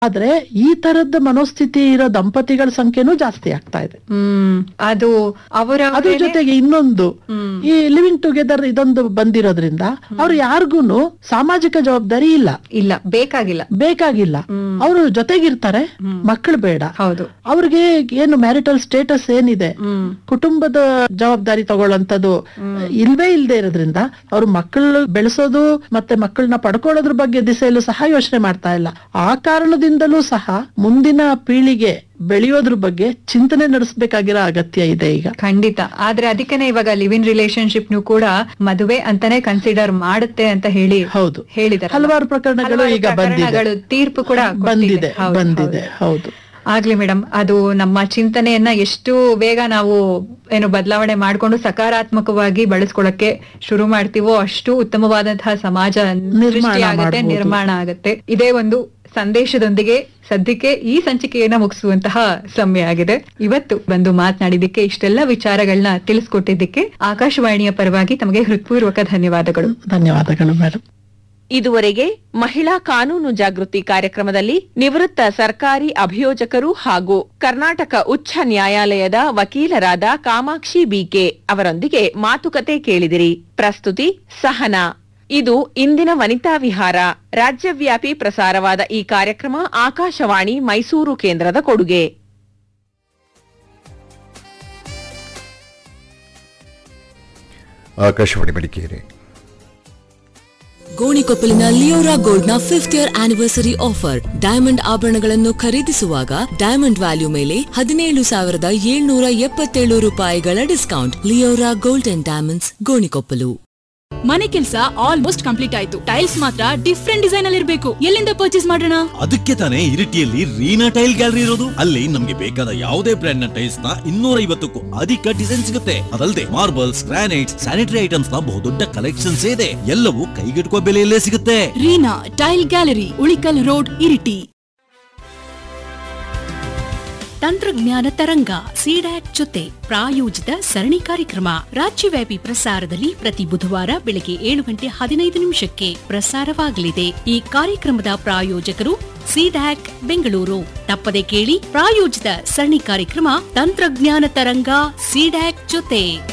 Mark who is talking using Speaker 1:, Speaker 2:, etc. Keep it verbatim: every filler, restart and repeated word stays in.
Speaker 1: ಆದ್ರೆ ಈ ತರದ ಮನೋಸ್ಥಿತಿ ಇರೋ ದಂಪತಿಗಳ ಸಂಖ್ಯೆನೂ ಜಾಸ್ತಿ ಆಗ್ತಾ ಇದೆ.
Speaker 2: ಹ್ಮ್ ಅದು ಅವರ
Speaker 1: ಅದ್ರ ಜೊತೆಗೆ ಇನ್ನೊಂದು ಈ ಲಿವಿಂಗ್ ಟುಗೆದರ್ ಇದೊಂದು ಬಂದಿರೋದ್ರಿಂದ ಅವ್ರು ಯಾರಿಗೂನು ಸಾಮಾಜಿಕ ಜವಾಬ್ದಾರಿ ಇಲ್ಲ
Speaker 2: ಇಲ್ಲ ಬೇಕಾಗಿಲ್ಲ
Speaker 1: ಬೇಕಾಗಿಲ್ಲ ಅವರು ಜೊತೆಗಿರ್ತಾರೆ, ಮಕ್ಕಳು ಬೇಡ.
Speaker 2: ಹೌದು,
Speaker 1: ಅವ್ರಿಗೆ ಏನು ಮ್ಯಾರಿಟಲ್ ಸ್ಟೇಟಸ್ ಏನಿದೆ, ಕುಟುಂಬದ ಜವಾಬ್ದಾರಿ ತಗೊಳ್ಳಂತದ್ದು ಇಲ್ವೇ ಇಲ್ದೇ ಇರೋದ್ರಿಂದ ಅವ್ರು ಮಕ್ಕಳು ಬೆಳೆಸೋದು ಮತ್ತೆ ಮಕ್ಕಳನ್ನ ಪಡ್ಕೊಳ್ಳೋದ್ರ ಬಗ್ಗೆ ದಿಸೆಯಲ್ಲೂ ಸಹ ಯೋಚನೆ ಮಾಡ್ತಾ ಇಲ್ಲ. ಆ ಕಾರಣದಿಂದಲೂ ಸಹ ಮುಂದಿನ ಪೀಳಿಗೆ ಬೆಳೆಯೋದ್ರ ಬಗ್ಗೆ ಚಿಂತನೆ ನಡೆಸಬೇಕಾಗಿರೋ ಅಗತ್ಯ ಇದೆ ಈಗ.
Speaker 2: ಖಂಡಿತ. ಆದ್ರೆ ಅದಕ್ಕೇನೆ ಇವಾಗ ಲಿವ್ ಇನ್ ರಿಲೇಶನ್ಶಿಪ್ ನು ಕೂಡ ಮದುವೆ ಅಂತಾನೆ ಕನ್ಸಿಡರ್ ಮಾಡುತ್ತೆ ಅಂತ ಹೇಳಿ
Speaker 1: ಹೌದು
Speaker 2: ಹೇಳಿದ್ದಾರೆ.
Speaker 1: ಹಲವಾರು ಪ್ರಕರಣಗಳು ಈಗ ಬಂದಿದೆ,
Speaker 2: ತೀರ್ಪು ಕೂಡ
Speaker 1: ಬಂದಿದೆ ಬಂದಿದೆ ಹೌದು.
Speaker 2: ಆಗ್ಲಿ ಮೇಡಮ್, ಅದು ನಮ್ಮ ಚಿಂತನೆಯನ್ನ ಎಷ್ಟು ಬೇಗ ನಾವು ಏನು ಬದಲಾವಣೆ ಮಾಡ್ಕೊಂಡು ಸಕಾರಾತ್ಮಕವಾಗಿ ಬಳಸ್ಕೊಳಕ್ಕೆ ಶುರು ಮಾಡ್ತೀವೋ ಅಷ್ಟು ಉತ್ತಮವಾದಂತಹ ಸಮಾಜ ಸೃಷ್ಟಿಯಾಗತ್ತೆ, ನಿರ್ಮಾಣ ಆಗತ್ತೆ. ಇದೇ ಒಂದು ಸಂದೇಶದೊಂದಿಗೆ ಸದ್ಯಕ್ಕೆ ಈ ಸಂಚಿಕೆಯನ್ನ ಮುಗಿಸುವಂತಹ ಸಮಯ ಆಗಿದೆ. ಇವತ್ತು ಬಂದು ಮಾತನಾಡಿದ್ದಕ್ಕೆ, ಇಷ್ಟೆಲ್ಲ ವಿಚಾರಗಳನ್ನ ತಿಳಿಸ್ಕೊಟ್ಟಿದ್ದಕ್ಕೆ ಆಕಾಶವಾಣಿಯ ಪರವಾಗಿ ತಮಗೆ ಹೃತ್ಪೂರ್ವಕ ಧನ್ಯವಾದಗಳು.
Speaker 1: ಧನ್ಯವಾದಗಳು ಮೇಡಮ್.
Speaker 3: ಇದುವರೆಗೆ ಮಹಿಳಾ ಕಾನೂನು ಜಾಗೃತಿ ಕಾರ್ಯಕ್ರಮದಲ್ಲಿ ನಿವೃತ್ತ ಸರ್ಕಾರಿ ಅಭಿಯೋಜಕರು ಹಾಗೂ ಕರ್ನಾಟಕ ಉಚ್ಚ ನ್ಯಾಯಾಲಯದ ವಕೀಲರಾದ ಕಾಮಾಕ್ಷಿ ಬಿಕೆ ಅವರೊಂದಿಗೆ ಮಾತುಕತೆ ಕೇಳಿದಿರಿ. ಪ್ರಸ್ತುತಿ ಸಹನಾ. ಇದು ಇಂದಿನ ವನಿತಾ ವಿಹಾರ. ರಾಜ್ಯವ್ಯಾಪಿ ಪ್ರಸಾರವಾದ ಈ ಕಾರ್ಯಕ್ರಮ ಆಕಾಶವಾಣಿ ಮೈಸೂರು ಕೇಂದ್ರದ ಕೊಡುಗೆ.
Speaker 4: ಆಕಾಶವಾಣಿ ಮಡಿಕೇರಿ.
Speaker 5: ಗೋಣಿಕೊಪ್ಪಲಿನ ಲಿಯೋರಾ ಗೋಲ್ಡ್ ನ fifth year anniversary offer. Diamond ಆಭರಣಗಳನ್ನು ಖರೀದಿಸುವಾಗ ಡೈಮಂಡ್ ವ್ಯಾಲ್ಯೂ ಮೇಲೆ ಹದಿನೇಳು ಸಾವಿರದ ಏಳ್ನೂರ ಎಪ್ಪತ್ತೇಳು ರೂಪಾಯಿಗಳ discount. Leora gold and diamonds, Gonikoppal.
Speaker 6: ಮನೆ ಕೆಲಸ ಆಲ್ಮೋಸ್ಟ್ ಕಂಪ್ಲೀಟ್ ಆಯ್ತು. ಟೈಲ್ಸ್ ಮಾತ್ರ ಡಿಫ್ರೆಂಟ್ ಡಿಸೈನ್ ಅಲ್ಲಿ ಇರಬೇಕು. ಎಲ್ಲಿಂದ ಪರ್ಚೇಸ್ ಮಾಡೋಣ?
Speaker 7: ಅದಕ್ಕೆ ತಾನೇ ಇರಿಟಿಯಲ್ಲಿ ರೀನಾ ಟೈಲ್ ಗ್ಯಾಲರಿ ಇರೋದು. ಅಲ್ಲಿ ನಮ್ಗೆ ಬೇಕಾದ ಯಾವುದೇ ಬ್ರ್ಯಾಂಡ್ ನ ಟೈಲ್ಸ್ ನ ಇನ್ನೂರ ಐವತ್ತಕ್ಕೂ ಅಧಿಕ ಡಿಸೈನ್ ಸಿಗುತ್ತೆ. ಅದಲ್ಲದೆ ಮಾರ್ಬಲ್ಸ್, ಗ್ರಾನೈಟ್ಸ್, ಸ್ಯಾನಿಟರಿ ಐಟಮ್ಸ್ ನ ಬಹುದೊಡ್ಡ ಕಲೆಕ್ಷನ್ಸ್ ಇದೆ. ಎಲ್ಲವೂ ಕೈಗೆಟುಕುವ ಬೆಲೆಯಲ್ಲೇ ಸಿಗುತ್ತೆ.
Speaker 6: Reena tail gallery, Ulikkal road, Iritty. ತಂತ್ರಜ್ಞಾನ ತರಂಗ ಸಿಡ್ಯಾಕ್ ಜೊತೆ ಪ್ರಾಯೋಜಿತ ಸರಣಿ ಕಾರ್ಯಕ್ರಮ ರಾಜ್ಯವ್ಯಾಪಿ ಪ್ರಸಾರದಲ್ಲಿ ಪ್ರತಿ ಬುಧವಾರ ಬೆಳಗ್ಗೆ ಏಳು ಗಂಟೆ ಹದಿನೈದು ನಿಮಿಷಕ್ಕೆ ಪ್ರಸಾರವಾಗಲಿದೆ. ಈ ಕಾರ್ಯಕ್ರಮದ ಪ್ರಾಯೋಜಕರು ಸಿಡ್ಯಾಕ್ ಬೆಂಗಳೂರು. ತಪ್ಪದೆ ಕೇಳಿ ಪ್ರಾಯೋಜಿತ ಸರಣಿ ಕಾರ್ಯಕ್ರಮ ತಂತ್ರಜ್ಞಾನ ತರಂಗ ಸಿಡ್ಯಾಕ್ ಜೊತೆ.